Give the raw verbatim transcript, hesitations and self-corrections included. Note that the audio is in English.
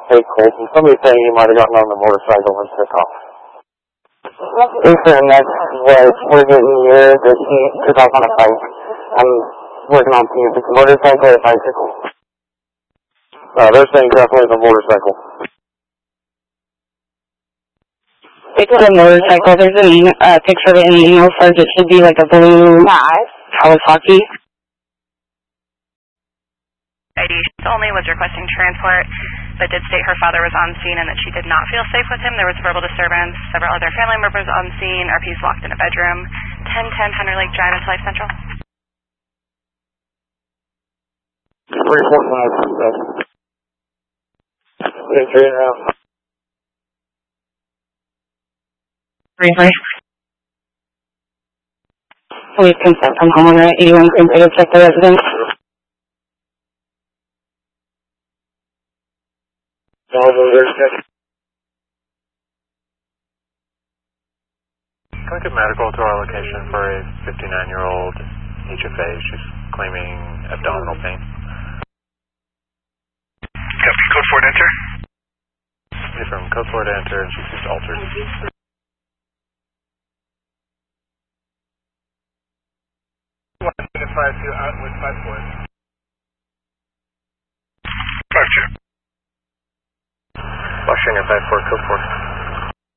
Hey, Colton, somebody saying you might have gotten on the motorcycle and took off. Listen, that's what we're getting here, that he took off on a bike. I'm working on seeing if it's a motorcycle or a bicycle. Uh, they're saying definitely the motorcycle. It's a motorcycle. There's a uh, picture of it in the email, says it should be like a blue Kawasaki. I D only was requesting transport, but did state her father was on scene and that she did not feel safe with him. There was verbal disturbance. Several other family members on scene. R P's locked in a bedroom. ten ten Hunter Lake Drive at Life Central. three four five. It's three and a half. Three three. Police consent from homeowner at eighty-one Green Bay to check the residence. Can we get medical to our location for a fifty-nine-year-old H F A? She's claiming abdominal pain. Copy, code four to enter. From code four to enter, and she's just altered. five two out with five four. five two. Washington five four, code four.